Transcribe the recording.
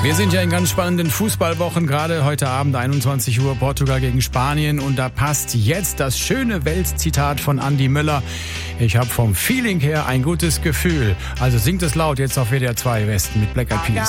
Wir sind ja in ganz spannenden Fußballwochen, gerade heute Abend 21 Uhr Portugal gegen Spanien und da passt jetzt das schöne Weltzitat von Andi Möller. Ich habe vom Feeling her ein gutes Gefühl. Also singt es laut jetzt auf WDR 2 Westen mit Black Eyed Peas.